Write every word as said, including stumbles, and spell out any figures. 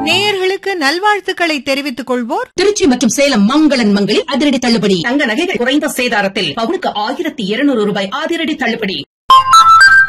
நேயர்களுக்கு நல்வாழ்த்துக்களை தெரிவித்துக் கொள்வோர் திருச்சி மற்றும் சேலம் மங்களன் மங்களில் அதிரடி தள்ளுபடி. தங்க நகைகள் குறைந்த சேதாரத்தில் பவுனுக்கு ஆயிரத்தி இருநூறு ரூபாய் அதிரடி தள்ளுபடி.